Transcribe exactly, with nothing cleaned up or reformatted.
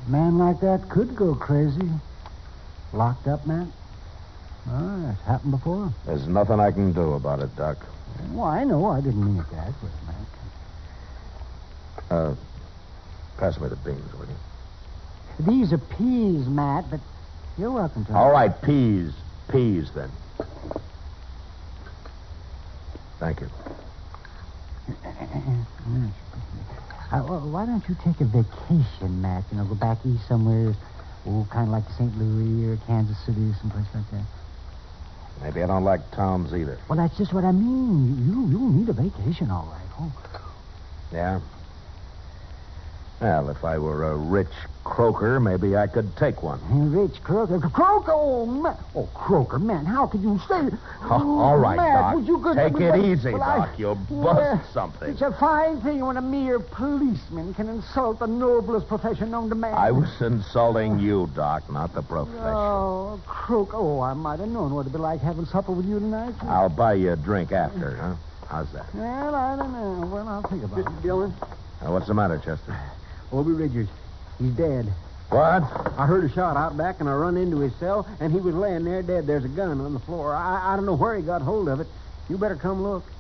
A man like that could go crazy. Locked up, Matt? Oh, it's happened before. There's nothing I can do about it, Doc. Well, I know. I didn't mean it that way, Matt. Uh, pass me the beans, will you? These are peas, Matt, but you're welcome to them. All right, peas. Peas, then. Thank you. Uh, well, why don't you take a vacation, Matt? You know, go back east somewhere. Oh, kind of like Saint Louis or Kansas City, someplace like that. Maybe I don't like towns either. Well, that's just what I mean. You you need a vacation, all right. Oh. Yeah? Well, if I were a rich croaker, maybe I could take one. Rich Croaker. Croaker? Oh, man. Oh, Croaker, man, how could you say... Oh, all right, Matt, Doc. would you go... Take it but, easy, well, Doc. I, You'll bust yeah, something. It's a fine thing when a mere policeman can insult the noblest profession known to man. I was insulting you, Doc, not the profession. Oh, Croaker. Oh, I might have known what it'd be like having supper with you tonight. I'll buy you a drink after, huh? How's that? Well, I don't know. Well, I'll think about it. Mister Dillon? Uh, what's the matter, Chester? Obie Richards. He's dead. What? I heard a shot out back, and I run into his cell, and he was laying there dead. There's a gun on the floor. I, I don't know where he got hold of it. You better come look.